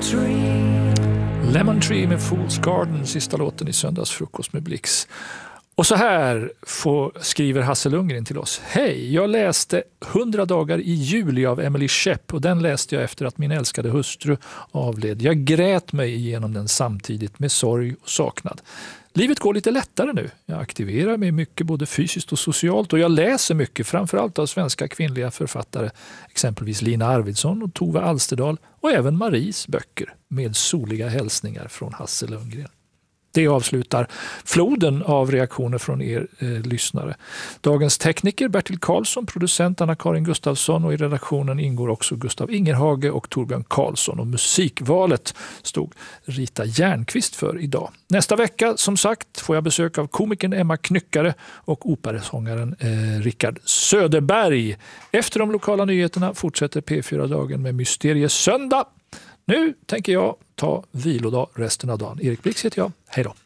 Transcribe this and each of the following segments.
Lemon Tree med Fool's Garden, sista låten i söndagsfrukost med Blix. Och så här skriver Hasse Lundgren till oss. Hej, jag läste 100 dagar i juli av Emily Schepp och den läste jag efter att min älskade hustru avled. Jag grät mig igenom den samtidigt med sorg och saknad. Livet går lite lättare nu. Jag aktiverar mig mycket både fysiskt och socialt och jag läser mycket, framförallt av svenska kvinnliga författare, exempelvis Lina Arvidsson och Tove Alsterdal och även Maries böcker med soliga hälsningar från Hasse Lundgren. Det avslutar floden av reaktioner från er lyssnare. Dagens tekniker Bertil Karlsson, producent Anna-Karin Gustafsson och i redaktionen ingår också Gustav Ingerhage och Torbjörn Karlsson. Och musikvalet stod Rita Järnqvist för idag. Nästa vecka, som sagt, får jag besök av komikern Emma Knyckare och operasångaren Rickard Söderberg. Efter de lokala nyheterna fortsätter P4-dagen med Mysteriesöndag. Nu tänker jag ta vilodag resten av dagen. Erik Blix heter jag. Hej då.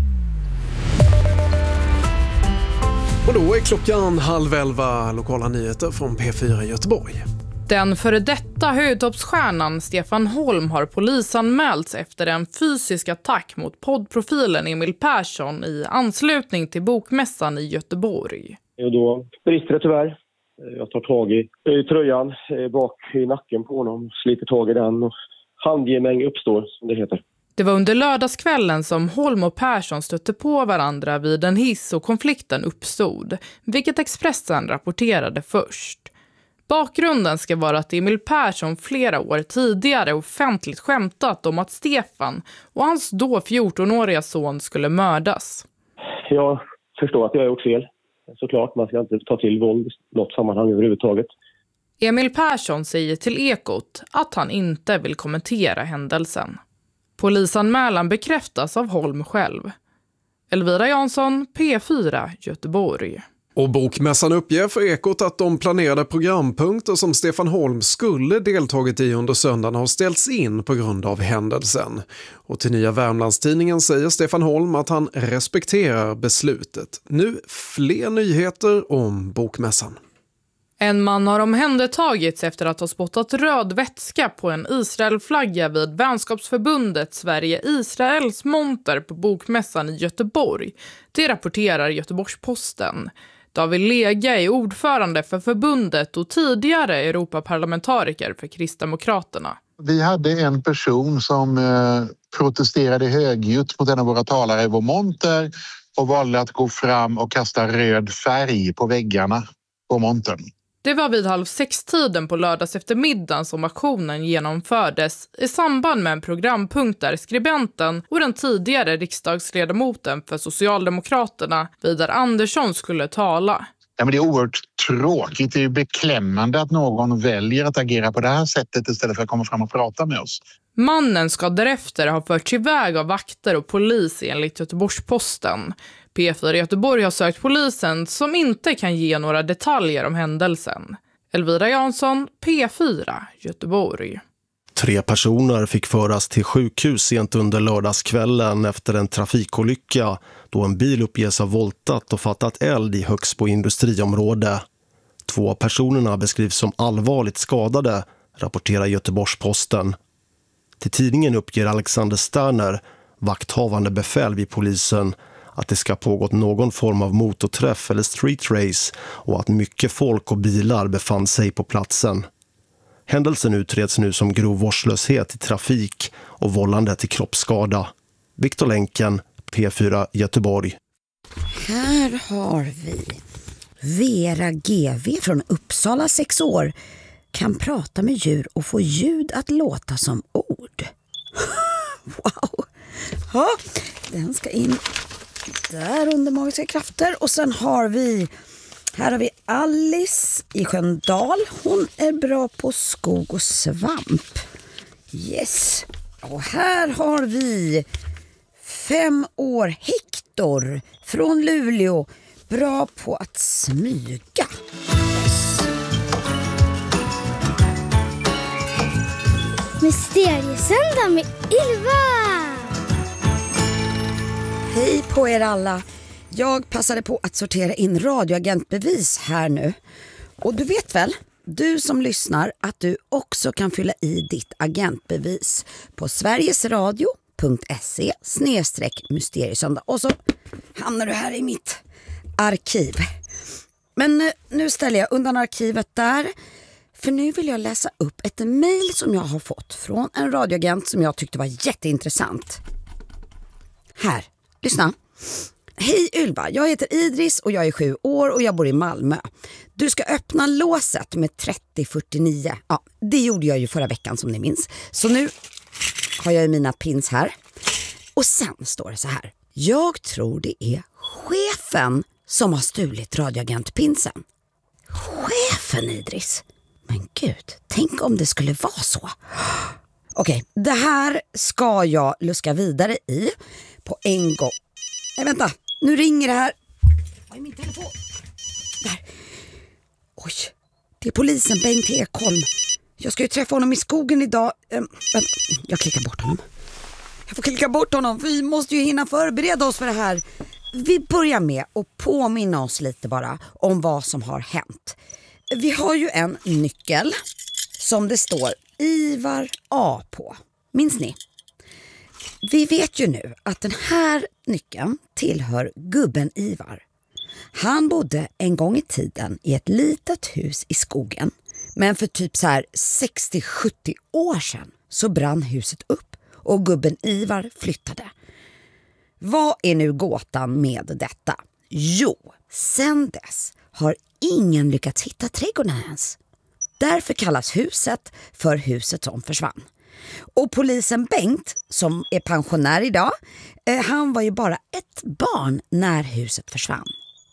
Och då är klockan 10:30 lokala nyheter från P4 i Göteborg. Den före detta höjdtoppsstjärnan Stefan Holm har polisanmälts efter en fysisk attack mot poddprofilen Emil Persson i anslutning till bokmässan i Göteborg. Och då brister det tyvärr. Jag tar tag i tröjan bak i nacken på honom, sliter tag i den och handgemäng uppstår, som det heter. Det var under lördagskvällen som Holm och Persson stötte på varandra vid en hiss och konflikten uppstod, vilket Expressen rapporterade först. Bakgrunden ska vara att Emil Persson flera år tidigare offentligt skämtat om att Stefan och hans då 14-åriga son skulle mördas. Jag förstår att jag har gjort fel. Såklart, man ska inte ta till våld i något sammanhang överhuvudtaget. Emil Persson säger till Ekot att han inte vill kommentera händelsen. Polisanmälan bekräftas av Holm själv. Elvira Jansson, P4, Göteborg. Och bokmässan uppger för Ekot att de planerade programpunkter som Stefan Holm skulle deltagit i under söndagen har ställts in på grund av händelsen. Och till Nya Värmlandstidningen säger Stefan Holm att han respekterar beslutet. Nu fler nyheter om bokmässan. En man har omhändertagits efter att ha spottat röd vätska på en Israelflagga vid vänskapsförbundet Sverige-Israels monter på bokmässan i Göteborg. Det rapporterar Göteborgs-Posten. David Lega är ordförande för förbundet och tidigare Europaparlamentariker för Kristdemokraterna. Vi hade en person som protesterade högljutt mot en av våra talare i vår monter och valde att gå fram och kasta röd färg på väggarna på montern. Det var vid 5:30 på lördags eftermiddagen som aktionen genomfördes i samband med en programpunkt där skribenten och den tidigare riksdagsledamoten för Socialdemokraterna, Vidar Andersson, skulle tala. Ja, men det är oerhört tråkigt, det är beklämmande att någon väljer att agera på det här sättet istället för att komma fram och prata med oss. Mannen ska därefter ha förts iväg av vakter och polis enligt Göteborgs-Posten. P4 Göteborg har sökt polisen som inte kan ge några detaljer om händelsen. Elvira Jansson, P4 Göteborg. 3 personer fick föras till sjukhus sent under lördagskvällen efter en trafikolycka då en bil uppges ha voltat och fattat eld i Högsbo industriområde. 2 av personerna beskrivs som allvarligt skadade, rapporterar Göteborgs-Posten. Till tidningen uppger Alexander Sterner, vakthavande befäl vid polisen, att det ska pågått någon form av motorträff eller street race och att mycket folk och bilar befann sig på platsen. Händelsen utreds nu som grov vårdslöshet i trafik och vållande till kroppsskada. Viktor Länken, P4 Göteborg. Här har vi Vera GV från Uppsala, 6 år. Kan prata med djur och få ljud att låta som ord. Wow! Ja, den ska in där under magiska krafter. Och sen har vi Alice i Sköndal. Hon är bra på skog och svamp. Yes. Och här har vi 5 år Hector från Luleå. Bra på att smyga. Yes. Mysteriesöndag med Ylva! Hej på er alla. Jag passade på att sortera in radioagentbevis här nu. Och du vet väl, du som lyssnar att du också kan fylla i ditt agentbevis på sverigesradio.se/mysteriesöndag. Och så hamnar du här i mitt arkiv. Men nu ställer jag undan arkivet där. För nu vill jag läsa upp ett mejl som jag har fått från en radioagent som jag tyckte var jätteintressant. Här, lyssna. Hej Ylva, jag heter Idris och jag är 7 år och jag bor i Malmö. Du ska öppna låset med 3049. Ja, det gjorde jag ju förra veckan som ni minns. Så nu har jag mina pins här. Och sen står det så här. Jag tror det är chefen som har stulit radioagentpinsen. Chefen, Idris? Men gud, tänk om det skulle vara så. Okej, det här ska jag luska vidare i på en gång. Nej, vänta, nu ringer det här. Vad är min telefon? Där. Oj, det är polisen Bengt Ekholm. Jag ska ju träffa honom i skogen idag. Vänta, jag klickar bort honom. Jag får klicka bort honom, vi måste ju hinna förbereda oss för det här. Vi börjar med att påminna oss lite bara om vad som har hänt. Vi har ju en nyckel som det står Ivar A på. Minns ni? Vi vet ju nu att den här nyckeln tillhör gubben Ivar. Han bodde en gång i tiden i ett litet hus i skogen. Men för typ så här 60-70 år sedan så brann huset upp och gubben Ivar flyttade. Vad är nu gåtan med detta? Jo, sen dess har ingen lyckats hitta trädgården ens. Därför kallas huset för huset som försvann. Och polisen Bengt, som är pensionär idag, han var ju bara ett barn när huset försvann.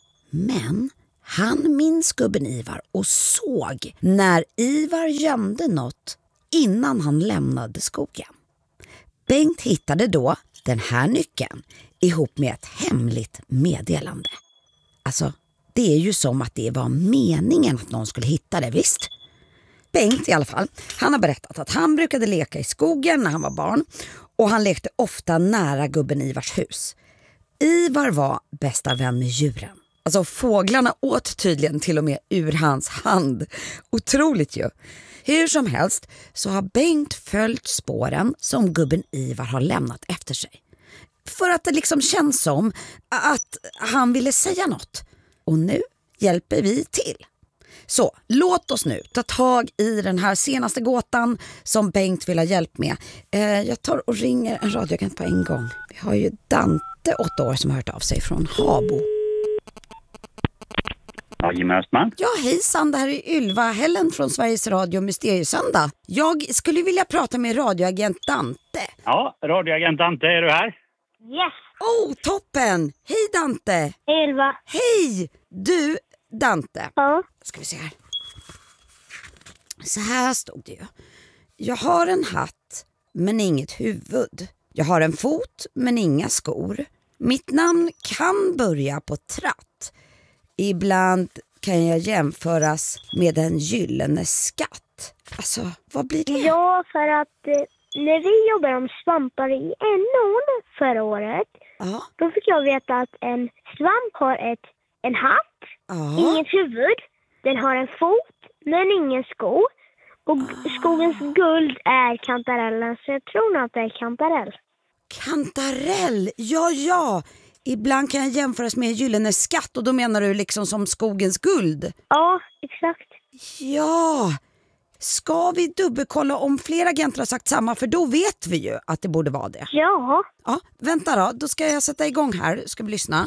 Men han minns gubben Ivar och såg när Ivar gömde något innan han lämnade skogen. Bengt hittade då den här nyckeln ihop med ett hemligt meddelande. Alltså, det är ju som att det var meningen att någon skulle hitta det, visst? Bengt i alla fall, han har berättat att han brukade leka i skogen när han var barn och han lekte ofta nära gubben Ivars hus. Ivar var bästa vän med djuren. Alltså fåglarna åt tydligen till och med ur hans hand. Otroligt ju. Hur som helst så har Bengt följt spåren som gubben Ivar har lämnat efter sig. För att det liksom känns som att han ville säga något. Och nu hjälper vi till. Så låt oss nu ta tag i den här senaste gåtan som Bengt vill ha hjälp med. Jag tar och ringer en radioagent på en gång. Vi har ju Dante, 8 år, som har hört av sig från Habo. Ja, Jimmy Östman. Ja, hejsan, det här är Ylva Hällen från Sveriges Radio Mysteriesöndag. Jag skulle vilja prata med radioagent Dante. Ja, radioagent Dante, är du här? Yes! Toppen! Hej Dante! Hej Ylva. Hej! Du, Dante. Ja? Ska vi se här. Så här stod det ju. Jag har en hatt, men inget huvud. Jag har en fot, men inga skor. Mitt namn kan börja på tratt. Ibland kan jag jämföras med en gyllene skatt. Alltså, vad blir det? Ja, för att när vi jobbade om svampar i NO:n förra året, då fick jag veta att en svamp har en hatt, inget huvud, den har en fot, men ingen sko. Och skogens guld är kantarellen, så jag tror nog att det är kantarell. Kantarell, ja. Ibland kan jag jämföras med en gyllene skatt och då menar du liksom som skogens guld? Ja, exakt. Ja, ska vi dubbelkolla om flera agenter har sagt samma, för då vet vi ju att det borde vara det. Ja. Ja, vänta då ska jag sätta igång här, ska vi lyssna.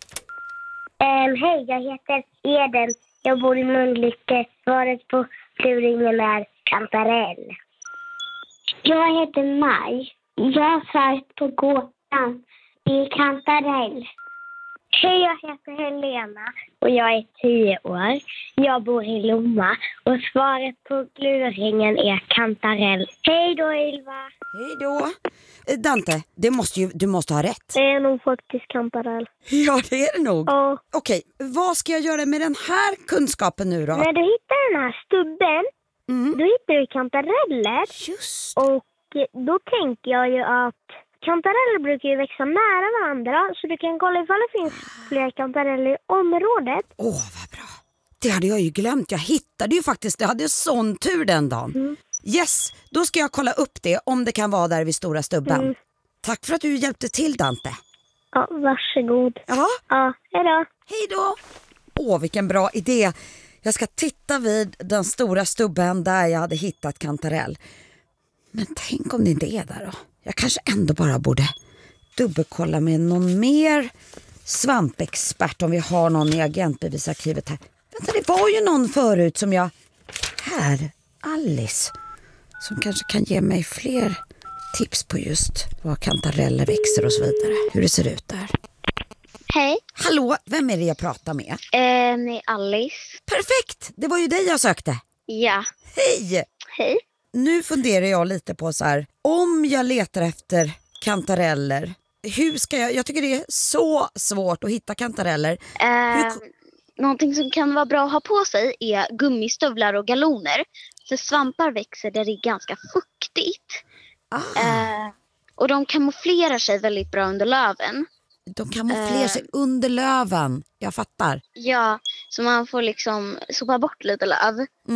Hej, jag heter Eden. Jag bor i Mölnlycke. Svaret på luringen är kantarell. Jag heter Maj. Jag har svaret på gåtan. Det är kantarell. Hej, jag heter Helena och jag är 10 år. Jag bor i Lomma och svaret på luringen är kantarell. Hej då, Ylva. Hej då. Dante, du måste ha rätt. Det är nog faktiskt kantarell. Ja, det är det nog. Ja. Okej, vad ska jag göra med den här kunskapen nu då? När du hittar den här stubben, då hittar du kantareller. Just. Och då tänker jag ju att kantareller brukar ju växa nära varandra, så du kan kolla ifall det finns fler kantareller i området. Vad bra. Det hade jag ju glömt. Jag hittade ju faktiskt, jag hade sån tur den dagen. Yes, då ska jag kolla upp det om det kan vara där vid Stora Stubben. Tack för att du hjälpte till, Dante. Ja, varsågod. Ja, Hej då. hej då. Åh, vilken bra idé. Jag ska titta vid den Stora Stubben där jag hade hittat kantarell. Men tänk om det inte är där då. Jag kanske ändå bara borde dubbelkolla med någon mer svampexpert om vi har någon i agentbevisarkivet här. Vänta, det var ju någon förut som jag... Här, Alice. Som kanske kan ge mig fler tips på just var kantareller växer och så vidare. Hur det ser ut där. Hej. Hallå, vem är det jag pratar med? Alice. Perfekt, det var ju dig jag sökte. Ja. Hej! Hej. Nu funderar jag lite på så här, om jag letar efter kantareller, hur ska jag tycker det är så svårt att hitta kantareller. Någonting som kan vara bra att ha på sig är gummistövlar och galoner. För svampar växer där det är ganska fuktigt. Och de kamouflerar sig väldigt bra under löven. De kamouflerar sig under löven, jag fattar. Ja, så man får liksom sopa bort lite löv.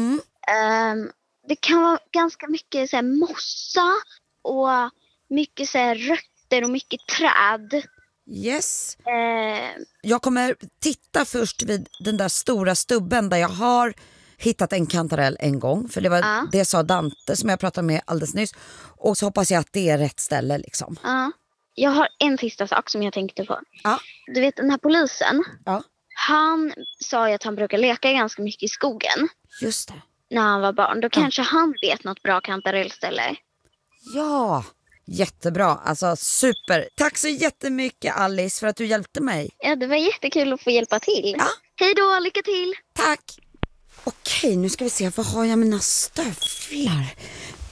Det kan vara ganska mycket så här, mossa och mycket så här, rötter och mycket träd. Yes. Jag kommer titta först vid den där Stora Stubben där jag har hittat en kantarell en gång. För det var det sa Dante som jag pratade med alldeles nyss. Och så hoppas jag att det är rätt ställe liksom. Jag har en sista sak som jag tänkte på. Du vet den här polisen. Han sa ju att han brukar leka ganska mycket i skogen. Just det. När han var barn. Då kanske han vet något bra kantarellställe. Ja, jättebra. Alltså super. Tack så jättemycket Alice för att du hjälpte mig. Ja, det var jättekul att få hjälpa till. Hej då, lycka till. Tack. Okej, nu ska vi se. Var har jag mina stövlar?